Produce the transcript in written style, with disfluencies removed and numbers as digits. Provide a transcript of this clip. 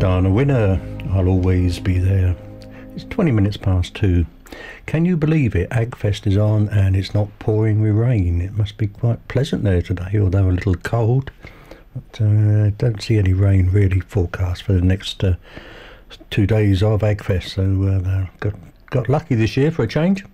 Dana Winner, I'll always be there. It's 20 minutes past 2. Can you believe it? Agfest is on and it's not pouring with rain. It must be quite pleasant there today, although a little cold. But don't see any rain really forecast for the next 2 days of Agfest. So got lucky this year for a change.